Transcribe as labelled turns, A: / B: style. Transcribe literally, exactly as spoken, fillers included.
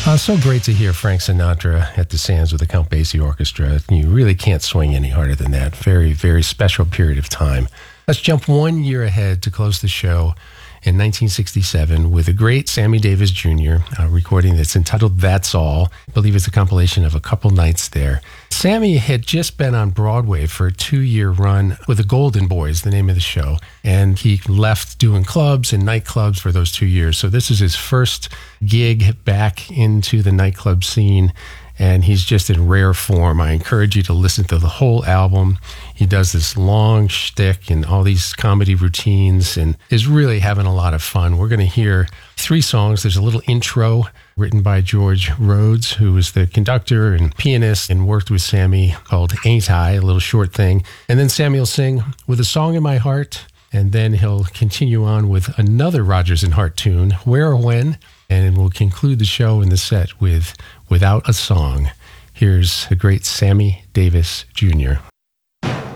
A: Uh, so great to hear Frank Sinatra at the Sands with the Count Basie Orchestra. You really can't swing any harder than that. Very, very special period of time. Let's jump one year ahead to close the show in nineteen sixty-seven with a great Sammy Davis Junior uh, recording that's entitled That's All. I believe it's a compilation of a couple nights there. Sammy had just been on Broadway for a two-year run with the Golden Boys, the name of the show, and he left doing clubs and nightclubs for those two years. So this is his first gig back into the nightclub scene, and he's just in rare form. I encourage you to listen to the whole album. He does this long shtick and all these comedy routines and is really having a lot of fun. We're going to hear three songs. There's a little intro written by George Rhodes, who was the conductor and pianist and worked with Sammy, called Ain't I, a little short thing. And then Sammy will sing With a Song in My Heart, and then he'll continue on with another Rodgers and Hart tune, Where or When, and we'll conclude the show in the set with Without a Song. Here's the great Sammy Davis Junior